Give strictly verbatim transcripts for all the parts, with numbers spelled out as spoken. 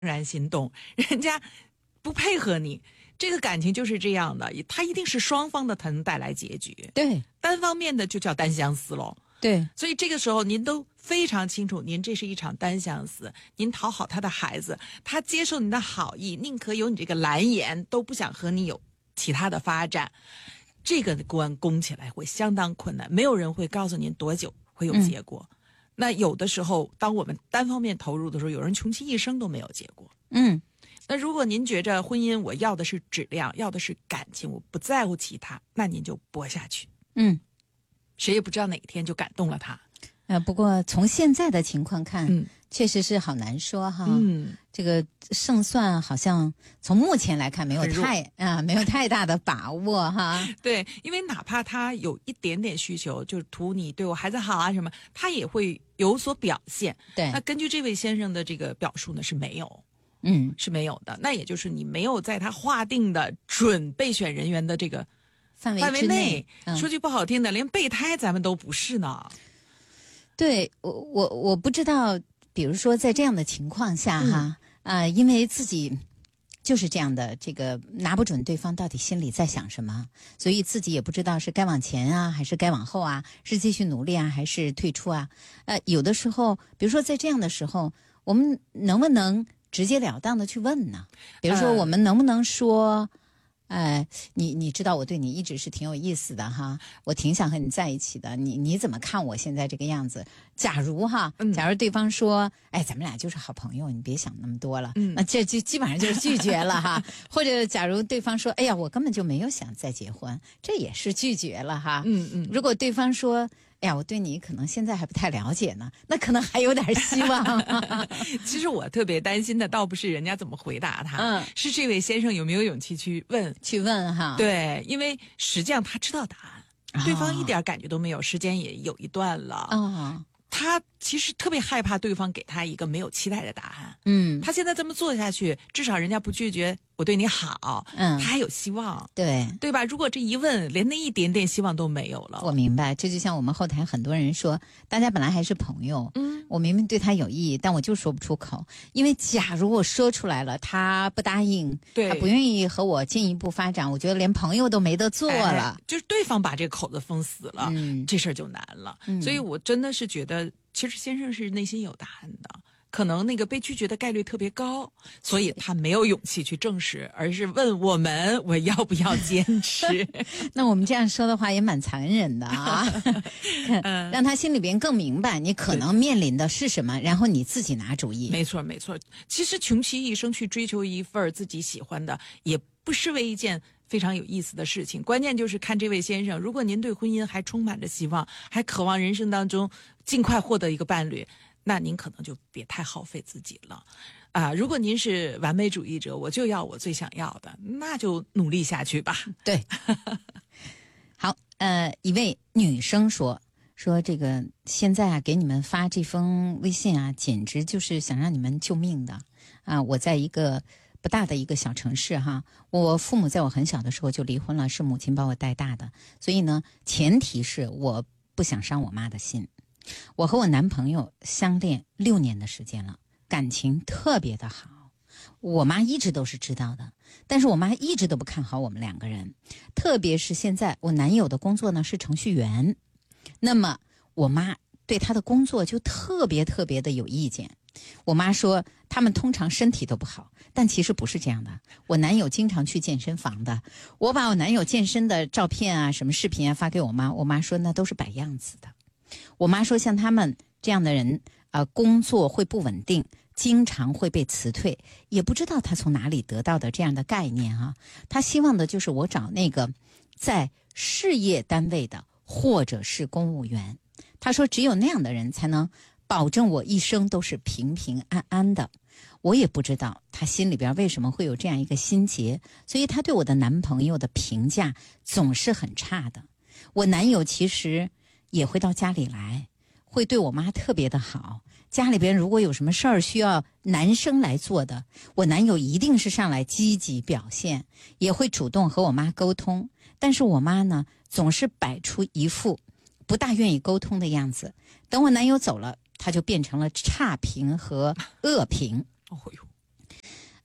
然心动，人家不配合你，这个感情就是这样的，它一定是双方的才能带来结局。 对， 单方面的就叫单相思喽。 对， 所以这个时候您都非常清楚，您这是一场单相思，您讨好他的孩子，他接受你的好意，宁可有你这个蓝颜，都不想和你有其他的发展。这个关攻起来会相当困难，没有人会告诉您多久会有结果。嗯、那有的时候，当我们单方面投入的时候，有人穷其一生都没有结果。 嗯， 那如果您觉着婚姻我要的是质量，要的是感情，我不在乎其他，那您就搏下去。 嗯， 谁也不知道哪天就感动了他。 呃，不过从现在的情况看， 嗯， 确实是好难说哈。 嗯， 这个胜算好像从目前来看没有太啊，没有太大的把握哈。 对，因为哪怕他有一点点需求，就是图你对我孩子好啊什么，他也会有所表现。 对， 那根据这位先生的这个表述呢，是没有。 嗯， 是没有的。那也就是你没有在他划定的准备选人员的这个范围范围内。 嗯、 说句不好听的，连备胎咱们都不是呢。 对，我我我不知道，比如说在这样的情况下哈，啊、嗯呃，因为自己就是这样的，这个拿不准对方到底心里在想什么，所以自己也不知道是该往前啊，还是该往后啊，是继续努力啊，还是退出啊？呃，有的时候，比如说在这样的时候，我们能不能直截了当的去问呢？比如说，我们能不能说，呃，你你知道我对你一直是挺有意思的哈，我挺想和你在一起的，你你怎么看我现在这个样子？假如哈，假如对方说，哎，咱们俩就是好朋友，你别想那么多了，嗯、那这就基本上就是拒绝了哈。或者假如对方说，哎呀，我根本就没有想再结婚，这也是拒绝了哈。 嗯嗯。 如果对方说，哎呀，我对你可能现在还不太了解呢，那可能还有点希望。 其实我特别担心的倒不是人家怎么回答他，嗯，是这位先生有没有勇气去问， 去问哈。 对，因为实际上他知道答案，哦、对方一点感觉都没有，时间也有一段了。 哦， 他其实特别害怕对方给他一个没有期待的答案。 嗯， 他现在这么做下去，至少人家不拒绝我对你好， 嗯， 他还有希望， 对对吧？如果这一问连那一点点希望都没有了， 我明白。这就像我们后台很多人说，大家本来还是朋友，嗯，我明明对他有意，但我就说不出口，因为假如我说出来了，他不答应， 对， 他不愿意和我进一步发展，我觉得连朋友都没得做了， 哎、就是对方把这个口子封死了， 嗯， 这事儿就难了、 嗯。 所以我真的是觉得，其实先生是内心有答案的。可能那个被拒绝的概率特别高，所以他没有勇气去证实，而是问我们我要不要坚持。 那我们这样说的话也蛮残忍的啊，让他心里边更明白你可能面临的是什么，然后你自己拿主意。 没错没错，其实穷其一生去追求一份自己喜欢的，也不失为一件非常有意思的事情。关键就是看这位先生，如果您对婚姻还充满着希望，还渴望人生当中尽快获得一个伴侣，那您可能就别太耗费自己了，啊！如果您是完美主义者，我就要我最想要的，那就努力下去吧。 对，好，呃，一位女生说说这个现在啊，给你们发这封微信啊，简直就是想让你们救命的啊！我在一个不大的一个小城市哈，我父母在我很小的时候就离婚了，是母亲把我带大的，所以呢，前提是我不想伤我妈的心。我和我男朋友相恋六年的时间了，感情特别的好，我妈一直都是知道的，但是我妈一直都不看好我们两个人，特别是现在我男友的工作呢是程序员，那么我妈对他的工作就特别特别的有意见。我妈说他们通常身体都不好，但其实不是这样的，我男友经常去健身房的，我把我男友健身的照片啊什么视频啊发给我妈，我妈说那都是摆样子的。我妈说像他们这样的人呃，工作会不稳定，经常会被辞退，也不知道他从哪里得到的这样的概念啊。他希望的就是我找那个在事业单位的或者是公务员，他说只有那样的人才能保证我一生都是平平安安的。我也不知道他心里边为什么会有这样一个心结，所以他对我的男朋友的评价总是很差的。我男友其实也会到家里来，会对我妈特别的好，家里边如果有什么事儿需要男生来做的，我男友一定是上来积极表现，也会主动和我妈沟通。但是我妈呢，总是摆出一副不大愿意沟通的样子，等我男友走了，他就变成了差评和恶评。 哦哟，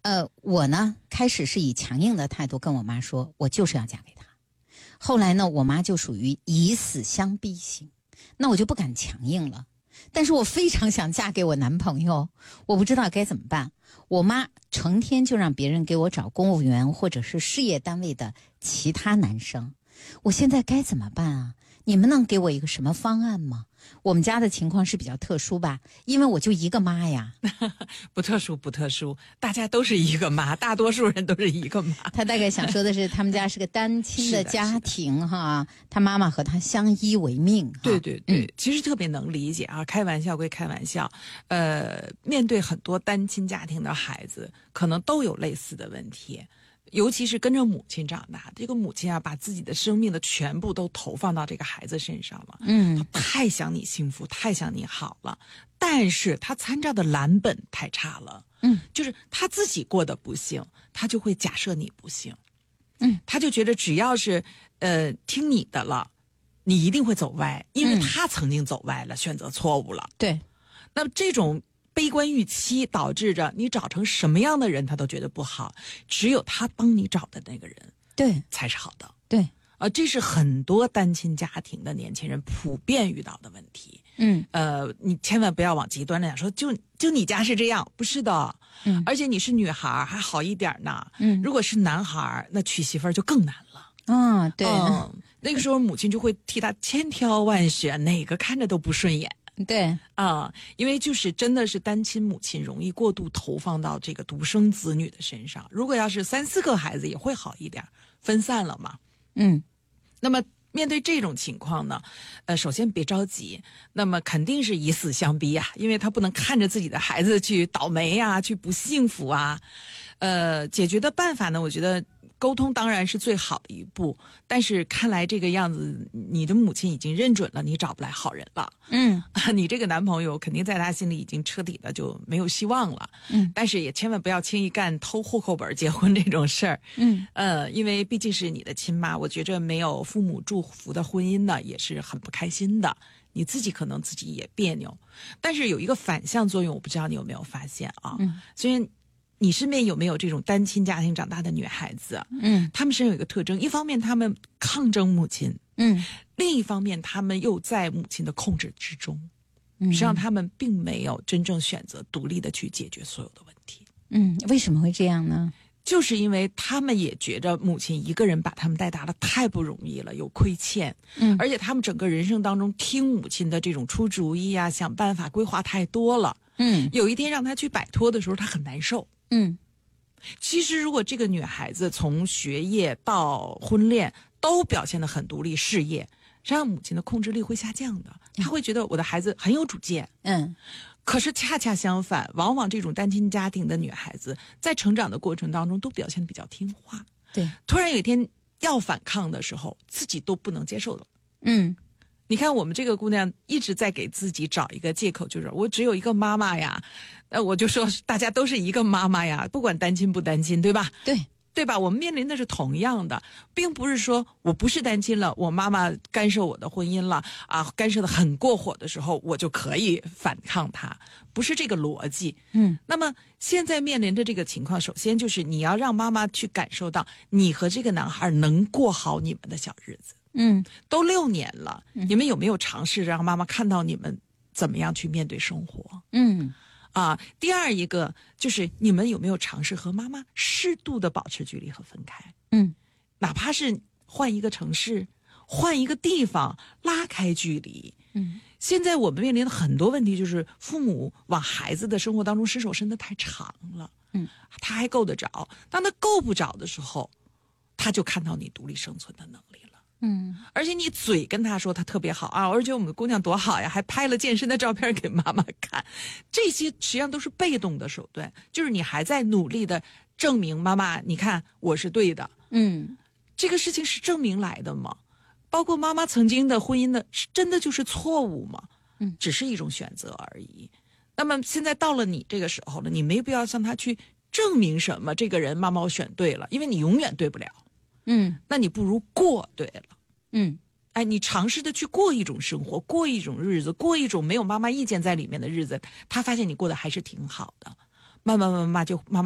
呃，我呢开始是以强硬的态度跟我妈说，我就是要嫁给他。后来呢，我妈就属于以死相逼型，那我就不敢强硬了。但是我非常想嫁给我男朋友，我不知道该怎么办。我妈成天就让别人给我找公务员或者是事业单位的其他男生，我现在该怎么办啊？你们能给我一个什么方案吗？我们家的情况是比较特殊吧，因为我就一个妈呀。 不特殊不特殊，大家都是一个妈，大多数人都是一个妈。 他大概想说的是，他们家是个单亲的家庭哈，他妈妈和他相依为命。 对对对、 嗯， 其实特别能理解啊，开玩笑归开玩笑，呃，面对很多单亲家庭的孩子，可能都有类似的问题。尤其是跟着母亲长大，这个母亲啊，把自己的生命的全部都投放到这个孩子身上了。 嗯， 他太想你幸福，太想你好了，但是他参照的蓝本太差了。 嗯， 就是他自己过得不幸，他就会假设你不幸。 嗯， 他就觉得只要是呃听你的了，你一定会走歪，因为他曾经走歪了，嗯、选择错误了。 对， 那么这种悲观预期导致着你找成什么样的人他都觉得不好，只有他帮你找的那个人对才是好的。 对， 呃，这是很多单亲家庭的年轻人普遍遇到的问题。 嗯， 呃，你千万不要往极端了讲，说就就你家是这样，不是的。 嗯， 而且你是女孩还好一点呢。 嗯， 如果是男孩，那娶媳妇儿就更难了。 啊、哦，对、 嗯，那个时候母亲就会替他千挑万选，哪个看着都不顺眼。 对啊、嗯，因为就是真的是单亲母亲容易过度投放到这个独生子女的身上。如果要是三四个孩子也会好一点，分散了嘛。 嗯， 那么面对这种情况呢，呃，首先别着急，那么肯定是以死相逼啊，因为他不能看着自己的孩子去倒霉啊，去不幸福啊。呃，解决的办法呢，我觉得沟通当然是最好的一步，但是看来这个样子，你的母亲已经认准了你找不来好人了。 嗯， 你这个男朋友肯定在他心里已经彻底的就没有希望了。 嗯， 但是也千万不要轻易干偷户口本结婚这种事儿。 嗯， 呃，因为毕竟是你的亲妈，我觉着没有父母祝福的婚姻呢，也是很不开心的。你自己可能自己也别扭，但是有一个反向作用，我不知道你有没有发现啊？ 嗯， 所以你身边有没有这种单亲家庭长大的女孩子？ 嗯， 她们身上有一个特征，一方面她们抗争母亲， 嗯， 另一方面她们又在母亲的控制之中， 嗯， 实际上她们并没有真正选择独立的去解决所有的问题。 嗯，为什么会这样呢？ 就是因为他们也觉着母亲一个人把他们带大了太不容易了，有亏欠。 嗯， 而且他们整个人生当中听母亲的这种出主意啊，想办法规划太多了。 嗯， 有一天让他去摆脱的时候，他很难受。 嗯， 其实如果这个女孩子从学业到婚恋都表现得很独立，事业，实际上母亲的控制力会下降的。她会觉得我的孩子很有主见。 嗯。 可是恰恰相反，往往这种单亲家庭的女孩子在成长的过程当中都表现得比较听话。 对， 突然有一天要反抗的时候，自己都不能接受了。 嗯， 你看我们这个姑娘一直在给自己找一个借口，就是我只有一个妈妈呀。呃，我就说大家都是一个妈妈呀，不管单亲不单亲，对吧？ 对。 对吧？我们面临的是同样的，并不是说我不是单亲了，我妈妈干涉我的婚姻了啊，干涉的很过火的时候，我就可以反抗她，不是这个逻辑。 嗯， 那么现在面临着这个情况，首先就是你要让妈妈去感受到，你和这个男孩能过好你们的小日子。 嗯， 都六年了，你们有没有尝试让妈妈看到你们怎么样去面对生活？ 嗯。 啊，第二一个就是你们有没有尝试和妈妈适度的保持距离和分开？ 嗯， 哪怕是换一个城市，换一个地方，拉开距离。 嗯， 现在我们面临的很多问题就是父母往孩子的生活当中伸手伸得太长了。 嗯， 他还够得着，当他够不着的时候，他就看到你独立生存的能力了。 嗯， 而且你嘴跟他说他特别好啊，而且我们的姑娘多好呀，还拍了健身的照片给妈妈看，这些实际上都是被动的手段，就是你还在努力的证明妈妈，你看我是对的。 嗯， 这个事情是证明来的吗？包括妈妈曾经的婚姻的，是真的就是错误吗？ 嗯， 只是一种选择而已。那么现在到了你这个时候了，你没必要向他去证明什么，这个人妈妈我选对了，因为你永远对不了。 嗯， 那你不如过对了。 嗯， 哎，你尝试的去过一种生活，过一种日子，过一种没有妈妈意见在里面的日子，他发现你过得还是挺好的，慢慢慢慢就妈妈就会往后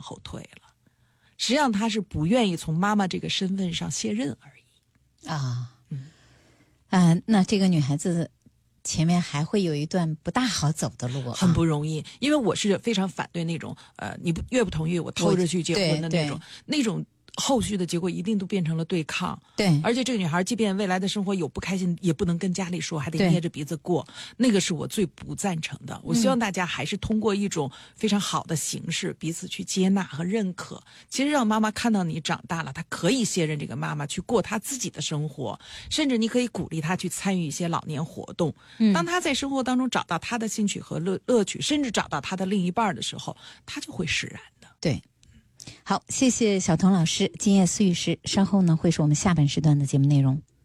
后退了。实际上他是不愿意从妈妈这个身份上卸任而已啊。 嗯啊，那这个女孩子前面还会有一段不大好走的路、啊， 很不容易。因为我是非常反对那种呃，你不越不同意我偷着去结婚的那种，那种后续的结果一定都变成了对抗。 对， 而且这个女孩即便未来的生活有不开心，也不能跟家里说，还得捏着鼻子过，那个是我最不赞成的。我希望大家还是通过一种非常好的形式，彼此去接纳和认可。其实让妈妈看到你长大了，她可以卸任这个妈妈去过她自己的生活，甚至你可以鼓励她去参与一些老年活动。当她在生活当中找到她的兴趣和乐乐趣，甚至找到她的另一半的时候，她就会释然的。 对。好，谢谢小童老师，今夜思雨时，稍后呢会是我们下半时段的节目内容。